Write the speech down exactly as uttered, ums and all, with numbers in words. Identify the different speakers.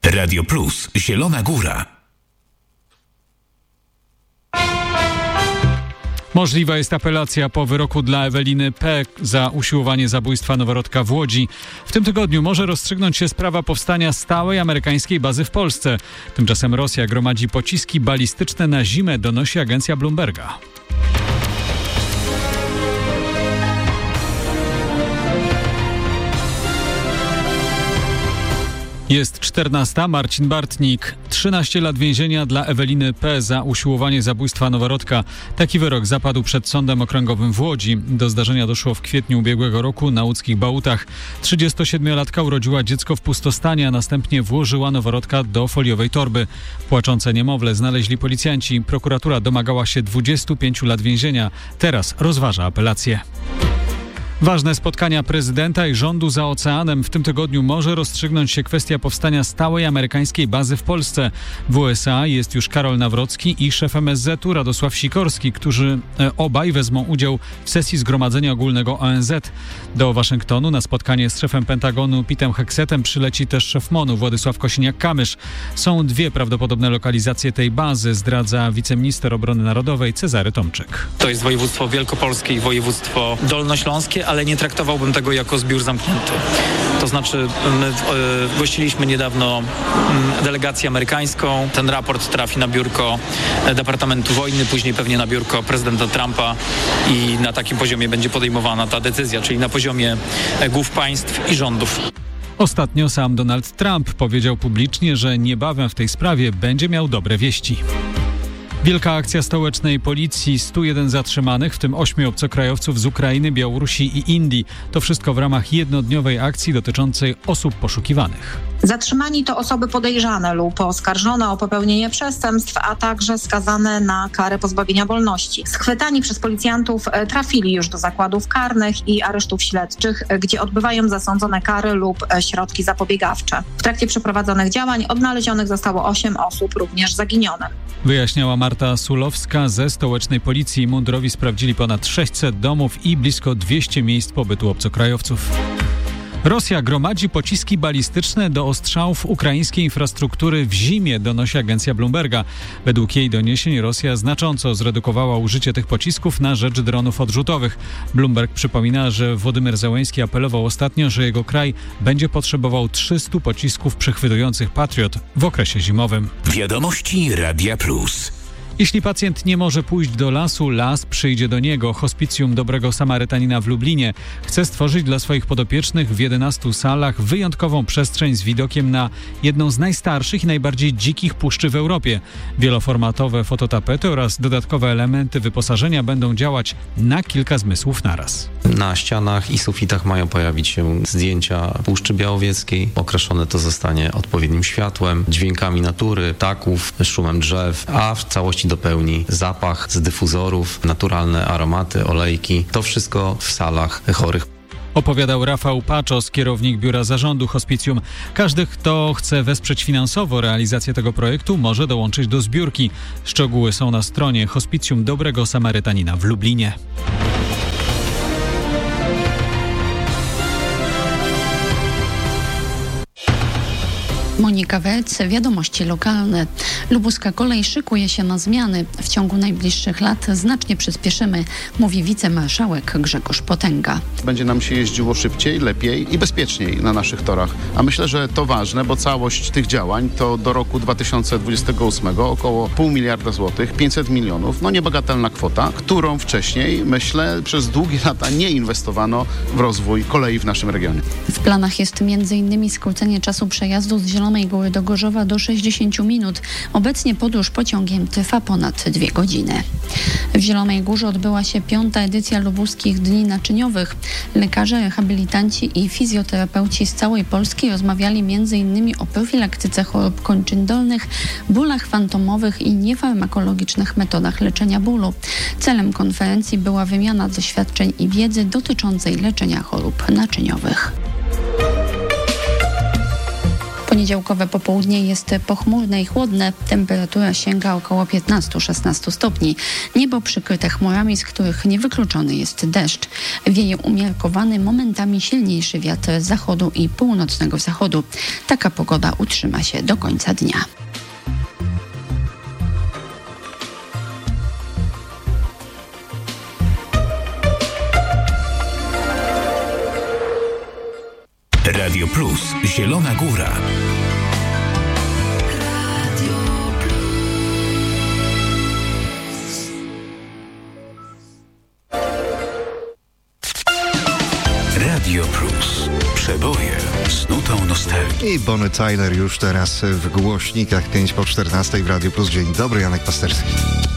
Speaker 1: Radio Plus, Zielona Góra.
Speaker 2: Możliwa jest apelacja po wyroku dla Eweliny P. za usiłowanie zabójstwa noworodka w Łodzi. W tym tygodniu może rozstrzygnąć się sprawa powstania stałej amerykańskiej bazy w Polsce. Tymczasem Rosja gromadzi pociski balistyczne na zimę, donosi agencja Bloomberga. Jest czternasta. Marcin Bartnik. trzynaście lat więzienia dla Eweliny P. za usiłowanie zabójstwa noworodka. Taki wyrok zapadł przed Sądem Okręgowym w Łodzi. Do zdarzenia doszło w kwietniu ubiegłego roku na łódzkich Bałutach. trzydziestosiedmiolatka urodziła dziecko w pustostanie, a następnie włożyła noworodka do foliowej torby. Płaczące niemowlę znaleźli policjanci. Prokuratura domagała się dwudziestu pięciu lat więzienia. Teraz rozważa apelację. Ważne spotkania prezydenta i rządu za oceanem. W tym tygodniu może rozstrzygnąć się kwestia powstania stałej amerykańskiej bazy w Polsce. W U S A jest już Karol Nawrocki i szef M S Z-u Radosław Sikorski, którzy e, obaj wezmą udział w sesji Zgromadzenia Ogólnego O N Z. Do Waszyngtonu na spotkanie z szefem Pentagonu Petem Heksetem przyleci też szef MONU Władysław Kosiniak-Kamysz. Są dwie prawdopodobne lokalizacje tej bazy, zdradza wiceminister obrony narodowej Cezary Tomczyk.
Speaker 3: To jest województwo wielkopolskie i województwo dolnośląskie, ale nie traktowałbym tego jako zbiór zamknięty. To znaczy, my gościliśmy niedawno delegację amerykańską. Ten raport trafi na biurko Departamentu Wojny, później pewnie na biurko prezydenta Trumpa i na takim poziomie będzie podejmowana ta decyzja, czyli na poziomie głów państw i rządów.
Speaker 2: Ostatnio sam Donald Trump powiedział publicznie, że niebawem w tej sprawie będzie miał dobre wieści. Wielka akcja stołecznej policji, stu jeden zatrzymanych, w tym ośmiu obcokrajowców z Ukrainy, Białorusi i Indii. To wszystko w ramach jednodniowej akcji dotyczącej osób poszukiwanych.
Speaker 4: Zatrzymani to osoby podejrzane lub oskarżone o popełnienie przestępstw, a także skazane na karę pozbawienia wolności. Schwytani przez policjantów trafili już do zakładów karnych i aresztów śledczych, gdzie odbywają zasądzone kary lub środki zapobiegawcze. W trakcie przeprowadzonych działań odnalezionych zostało osiem osób, również zaginionych.
Speaker 2: Wyjaśniała Marta Sulowska ze stołecznej policji. Mundurowi sprawdzili ponad sześćset domów i blisko dwieście miejsc pobytu obcokrajowców. Rosja gromadzi pociski balistyczne do ostrzałów ukraińskiej infrastruktury w zimie, donosi agencja Bloomberga. Według jej doniesień Rosja znacząco zredukowała użycie tych pocisków na rzecz dronów odrzutowych. Bloomberg przypomina, że Władimir Zełenski apelował ostatnio, że jego kraj będzie potrzebował trzystu pocisków przechwytujących Patriot w okresie zimowym.
Speaker 1: Wiadomości Radia Plus.
Speaker 2: Jeśli pacjent nie może pójść do lasu, las przyjdzie do niego. Hospicjum Dobrego Samarytanina w Lublinie chce stworzyć dla swoich podopiecznych w jedenastu salach wyjątkową przestrzeń z widokiem na jedną z najstarszych i najbardziej dzikich puszczy w Europie. Wieloformatowe fototapety oraz dodatkowe elementy wyposażenia będą działać na kilka zmysłów naraz.
Speaker 5: Na ścianach i sufitach mają pojawić się zdjęcia Puszczy Białowieskiej. Okraszone to zostanie odpowiednim światłem, dźwiękami natury, ptaków, szumem drzew, a w całości dopełni zapach z dyfuzorów, naturalne aromaty, olejki. To wszystko w salach chorych.
Speaker 2: Opowiadał Rafał Paczos, kierownik biura zarządu hospicjum. Każdy, kto chce wesprzeć finansowo realizację tego projektu, może dołączyć do zbiórki. Szczegóły są na stronie Hospicjum Dobrego Samarytanina w Lublinie.
Speaker 6: Monika Wec, wiadomości lokalne. Lubuska kolej szykuje się na zmiany. W ciągu najbliższych lat znacznie przyspieszymy, mówi wicemarszałek Grzegorz Potęga.
Speaker 7: Będzie nam się jeździło szybciej, lepiej i bezpieczniej na naszych torach. A myślę, że to ważne, bo całość tych działań to do roku dwa tysiące dwudziestego ósmego około pół miliarda złotych, pięćset milionów. No niebagatelna kwota, którą wcześniej, myślę, przez długie lata nie inwestowano w rozwój kolei w naszym regionie.
Speaker 6: W planach jest między innymi skrócenie czasu przejazdu z Zielonej Góry do Gorzowa do sześćdziesięciu minut. Obecnie podróż pociągiem trwa ponad dwie godziny. W Zielonej Górze odbyła się piąta edycja Lubuskich Dni Naczyniowych. Lekarze, rehabilitanci i fizjoterapeuci z całej Polski rozmawiali między innymi o profilaktyce chorób kończyn dolnych, bólach fantomowych i niefarmakologicznych metodach leczenia bólu. Celem konferencji była wymiana doświadczeń i wiedzy dotyczącej leczenia chorób naczyniowych. Poniedziałkowe popołudnie jest pochmurne i chłodne. Temperatura sięga około piętnaście do szesnastu stopni. Niebo przykryte chmurami, z których niewykluczony jest deszcz. Wieje umiarkowany, momentami silniejszy wiatr z zachodu i północnego zachodu. Taka pogoda utrzyma się do końca dnia.
Speaker 1: Radio Plus. Zielona Góra. Radio Plus. Przeboje z nutą nostalgii.
Speaker 8: I Bonnie Tyler już teraz w głośnikach pięć po czternastej w Radio Plus. Dzień dobry, Janek Pasterski.